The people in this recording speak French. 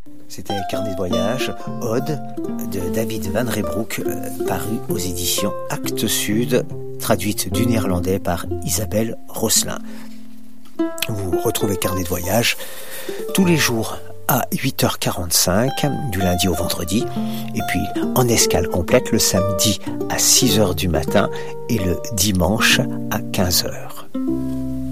C'était Carnet de voyage, Ode de David Van Reybrouck, paru aux éditions Actes Sud, traduite du néerlandais par Isabelle Rosselin. Vous retrouvez Carnet de voyage tous les jours à 8h45 du lundi au vendredi, et puis en escale complète le samedi à 6h du matin et le dimanche à 15h.